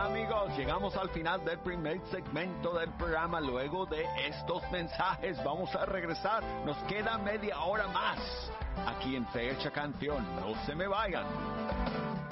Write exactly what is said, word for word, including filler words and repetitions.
Amigos, llegamos al final del primer segmento del programa. Luego de estos mensajes vamos a regresar. Nos queda media hora más aquí en Fecha Canción. No se me vayan.